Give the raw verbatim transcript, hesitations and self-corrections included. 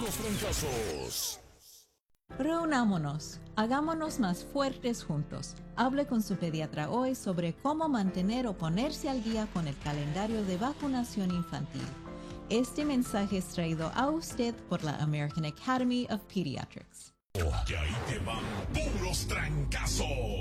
puros trancazos. Reunámonos, hagámonos más fuertes juntos. Hable con su pediatra hoy sobre cómo mantener o ponerse al día con el calendario de vacunación infantil. Este mensaje es traído a usted por la American Academy of Pediatrics. Que ahí te van puros trancazos.